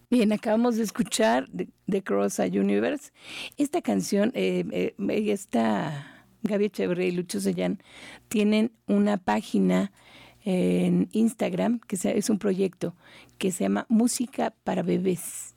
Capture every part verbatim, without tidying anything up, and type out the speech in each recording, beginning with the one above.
Bien, acabamos de escuchar The, The Cross a Universe. Esta canción, eh, eh, esta Gaby Echeverría y Lucho Sellán tienen una página en Instagram, que es un proyecto que se llama Música para Bebés.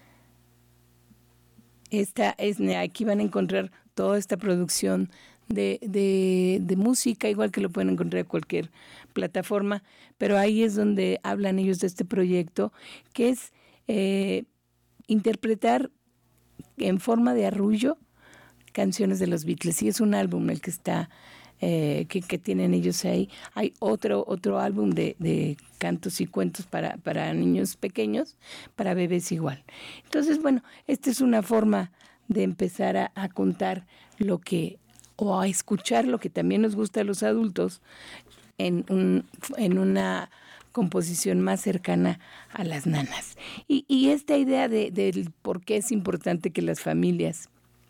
Esta es, aquí van a encontrar toda esta producción de, de, de música, igual que lo pueden encontrar en cualquier plataforma, pero ahí es donde hablan ellos de este proyecto, que es eh, interpretar en forma de arrullo canciones de los Beatles, y es un álbum el que está eh, que, que tienen ellos ahí. Hay otro otro álbum de, de cantos y cuentos para, para niños pequeños, para bebés igual. Entonces, bueno, esta es una forma de empezar a, a contar lo que, o a escuchar lo que también nos gusta a los adultos en un, en una composición más cercana a las nanas. Y, y esta idea de, de por qué es importante que las familias,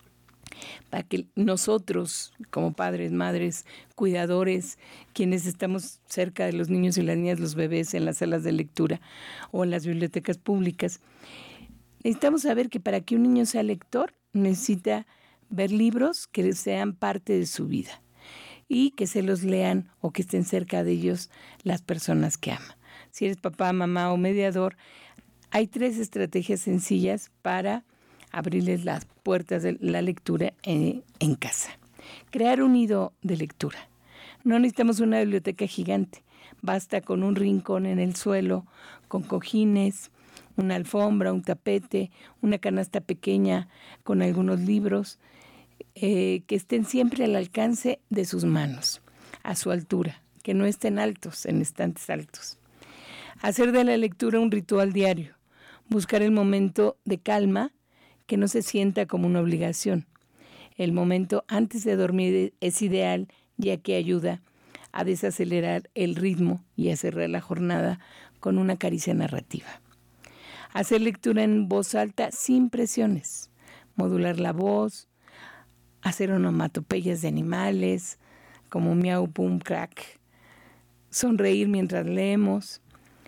para que nosotros, como padres, madres, cuidadores, quienes estamos cerca de los niños y las niñas, los bebés, en las salas de lectura o en las bibliotecas públicas, necesitamos saber que para que un niño sea lector, necesita ver libros que sean parte de su vida y que se los lean o que estén cerca de ellos las personas que ama. Si eres papá, mamá o mediador, hay tres estrategias sencillas para abrirles las puertas de la lectura en, en casa. Crear un nido de lectura. No necesitamos una biblioteca gigante, basta con un rincón en el suelo, con cojines, una alfombra, un tapete, una canasta pequeña con algunos libros eh, que estén siempre al alcance de sus manos, a su altura, que no estén altos, en estantes altos. Hacer de la lectura un ritual diario, buscar el momento de calma que no se sienta como una obligación. El momento antes de dormir es ideal, ya que ayuda a desacelerar el ritmo y a cerrar la jornada con una caricia narrativa. Hacer lectura en voz alta sin presiones, modular la voz, hacer onomatopeyas de animales, como miau, pum, crack, sonreír mientras leemos.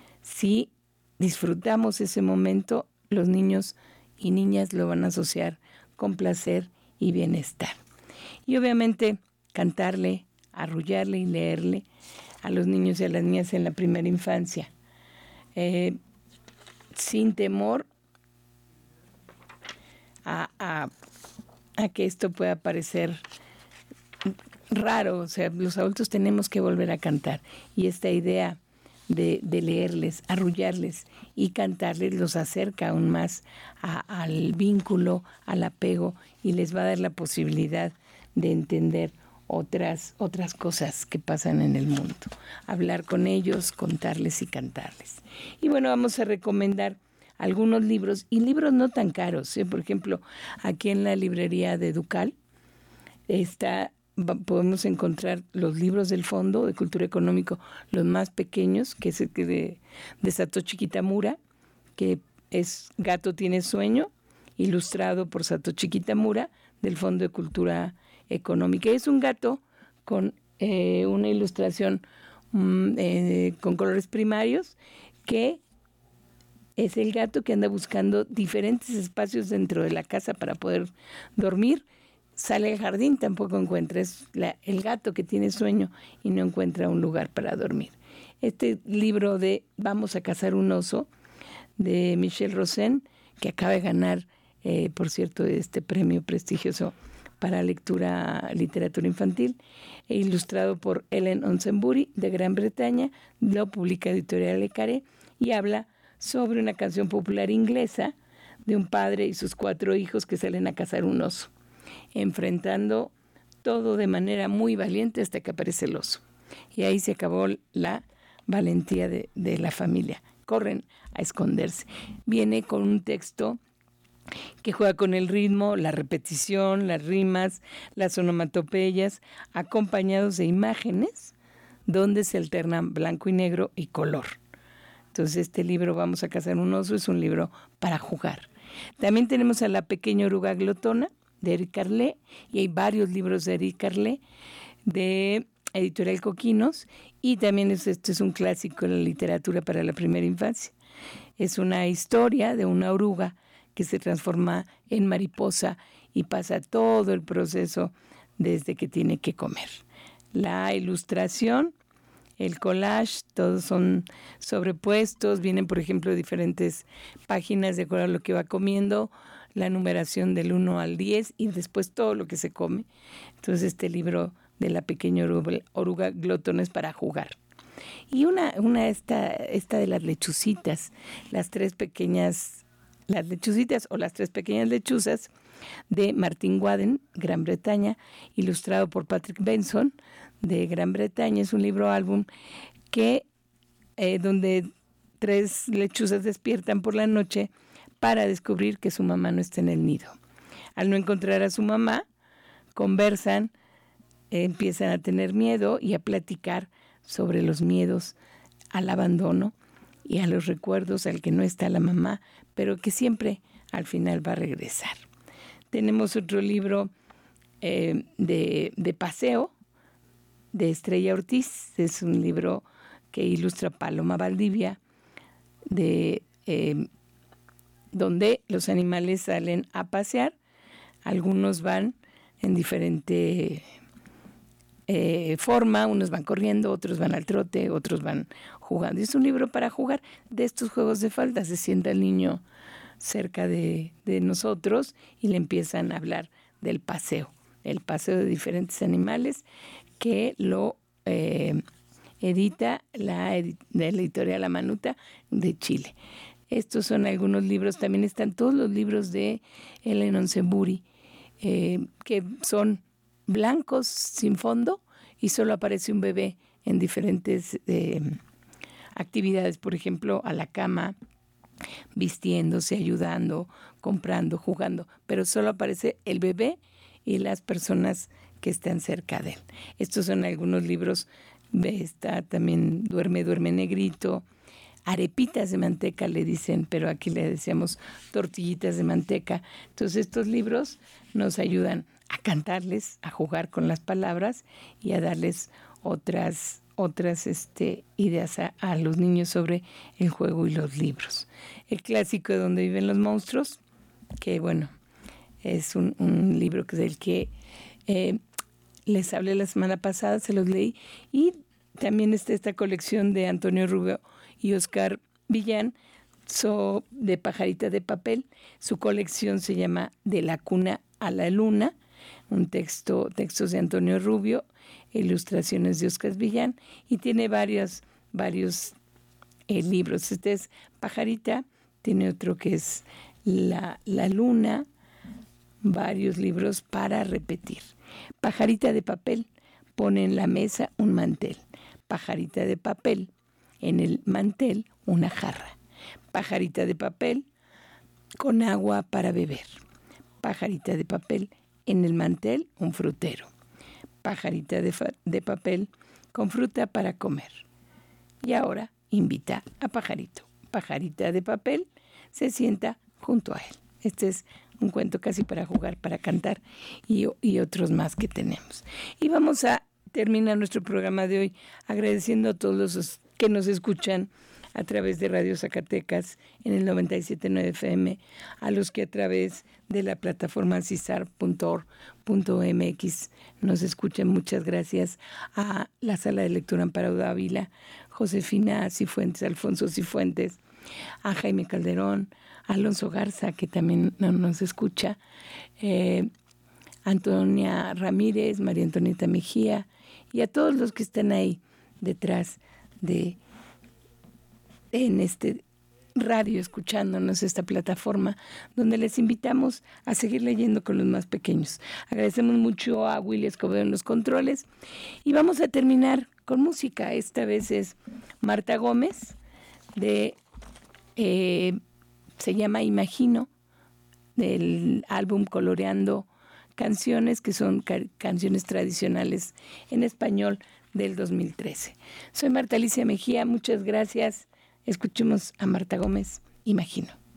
Si disfrutamos ese momento, los niños y niñas lo van a asociar con placer y bienestar. Y obviamente cantarle, arrullarle y leerle a los niños y a las niñas en la primera infancia, eh, sin temor a, a, a que esto pueda parecer raro. O sea, los adultos tenemos que volver a cantar, y esta idea De, de leerles, arrullarles y cantarles los acerca aún más a, al vínculo, al apego, y les va a dar la posibilidad de entender otras, otras cosas que pasan en el mundo. Hablar con ellos, contarles y cantarles. Y bueno, vamos a recomendar algunos libros, y libros no tan caros, ¿eh? Por ejemplo, aquí en la librería de Ducal está... podemos encontrar los libros del Fondo de Cultura Económico, los más pequeños, que es el que de, de Satoshi Kitamura, que es Gato tiene sueño, ilustrado por Satoshi Kitamura, del Fondo de Cultura Económica. Es un gato con eh, una ilustración um, eh, con colores primarios, que es el gato que anda buscando diferentes espacios dentro de la casa para poder dormir. Sale al jardín, tampoco encuentra, es la, el gato que tiene sueño y no encuentra un lugar para dormir. Este libro de Vamos a cazar un oso, de Michel Rosen, que acaba de ganar, eh, por cierto, este premio prestigioso para lectura, literatura infantil, e ilustrado por Ellen Onsbury, de Gran Bretaña, lo publica Editorial Le Carré, y habla sobre una canción popular inglesa de un padre y sus cuatro hijos que salen a cazar un oso, enfrentando todo de manera muy valiente hasta que aparece el oso. Y ahí se acabó la valentía de, de la familia. Corren a esconderse. Viene con un texto que juega con el ritmo, la repetición, las rimas, las onomatopeyas, acompañados de imágenes donde se alternan blanco y negro y color. Entonces este libro, Vamos a cazar un oso, es un libro para jugar. También tenemos a La pequeña oruga glotona, de Eric Carle, y hay varios libros de Eric Carle, de Editorial Coquinos, y también es, este es un clásico de la literatura para la primera infancia. Es una historia de una oruga que se transforma en mariposa y pasa todo el proceso desde que tiene que comer. La ilustración, el collage, todos son sobrepuestos, vienen por ejemplo diferentes páginas de acuerdo a lo que va comiendo, la numeración del uno al diez y después todo lo que se come. Entonces este libro de la pequeña oruga, oruga glotona es para jugar. Y una, una esta, esta de las lechucitas, las tres pequeñas, las lechucitas o las tres pequeñas lechuzas de Martin Waden, Gran Bretaña, ilustrado por Patrick Benson de Gran Bretaña. Es un libro álbum que eh, donde tres lechuzas despiertan por la noche para descubrir que su mamá no está en el nido. Al no encontrar a su mamá, conversan, eh, empiezan a tener miedo y a platicar sobre los miedos al abandono y a los recuerdos al que no está la mamá, pero que siempre al final va a regresar. Tenemos otro libro eh, de, de paseo de Estrella Ortiz. Es un libro que ilustra Paloma Valdivia, de, eh, donde los animales salen a pasear. Algunos van en diferente eh, forma, unos van corriendo, otros van al trote, otros van jugando. Es un libro para jugar de estos juegos de falda. Se sienta el niño cerca de, de nosotros y le empiezan a hablar del paseo, el paseo de diferentes animales que lo eh, edita la, edi- de la editorial La Manuta de Chile. Estos son algunos libros, también están todos los libros de Ellen Onsemburi, eh, que son blancos sin fondo y solo aparece un bebé en diferentes eh, actividades, por ejemplo, a la cama, vistiéndose, ayudando, comprando, jugando, pero solo aparece el bebé y las personas que están cerca de él. Estos son algunos libros. Está también Duerme, Duerme Negrito, arepitas de manteca le dicen, pero aquí le decíamos tortillitas de manteca. Entonces estos libros nos ayudan a cantarles, a jugar con las palabras y a darles otras otras este, ideas a, a los niños sobre el juego y los libros. El clásico de Donde viven los monstruos, que bueno, es un, un libro que es el que eh, les hablé la semana pasada, se los leí, y también está esta colección de Antonio Rubio y Oscar Villán, so, de Pajarita de Papel. Su colección se llama De la cuna a la luna, un texto, textos de Antonio Rubio, ilustraciones de Oscar Villán, y tiene varios, varios eh, libros. Este es Pajarita, tiene otro que es La, la Luna, varios libros para repetir. Pajarita de Papel pone en la mesa un mantel. Pajarita de Papel, en el mantel una jarra. Pajarita de Papel, con agua para beber. Pajarita de Papel, en el mantel un frutero. Pajarita de, fa- de papel con fruta para comer. Y ahora invita a Pajarito. Pajarita de Papel se sienta junto a él. Este es un cuento casi para jugar, para cantar y, y otros más que tenemos. Y vamos a terminar nuestro programa de hoy agradeciendo a todos los que nos escuchan a través de Radio Zacatecas en el noventa y siete punto nueve F M, a los que a través de la plataforma cisar punto org punto m x nos escuchan. Muchas gracias a la Sala de Lectura Amparo Dávila, Josefina Cifuentes, Alfonso Cifuentes, a Jaime Calderón, a Alonso Garza, que también nos escucha, eh, Antonia Ramírez, María Antonieta Mejía, y a todos los que están ahí detrás de en este radio, escuchándonos, esta plataforma, donde les invitamos a seguir leyendo con los más pequeños. Agradecemos mucho a Willy Escobedo en los controles y vamos a terminar con música. Esta vez es Marta Gómez, de eh, se llama Imagino, del álbum Coloreando Canciones, que son ca- canciones tradicionales en español del dos mil trece. Soy Marta Alicia Mejía, muchas gracias. Escuchemos a Marta Gómez, Imagino.